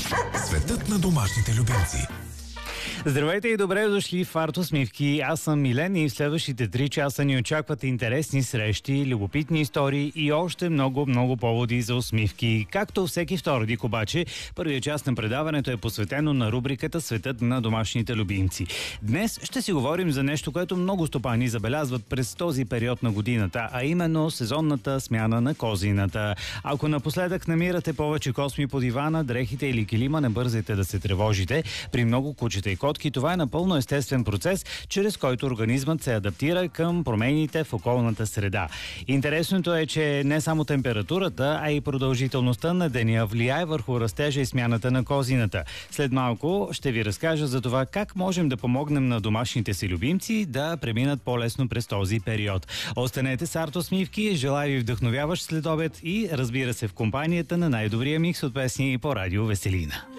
Светът на домашните любимци. Здравейте и добре дошли в Артусмивки. Аз съм Милен и в следващите 3 часа ни очакват интересни срещи, любопитни истории и още много поводи за усмивки. Както всеки вторник обаче, първият част на предаването е посветено на рубриката Светът на домашните любимци. Днес ще си говорим за нещо, което много стопани забелязват през този период на годината, а именно сезонната смяна на козината. Ако напоследък намирате повече косми по дивана, дрехите или килима, не бързайте да се тревожите. При много кучета и котки това е напълно естествен процес, чрез който организмът се адаптира към промените в околната среда. Интересното е, че не само температурата, а и продължителността на деня влияе върху растежа и смяната на козината. След малко ще ви разкажа за това как можем да помогнем на домашните си любимци да преминат по-лесно през този период. Останете с Артусмивки, желая ви вдъхновяващ следобед и разбира се в компанията на най-добрия микс от песни по радио Веселина.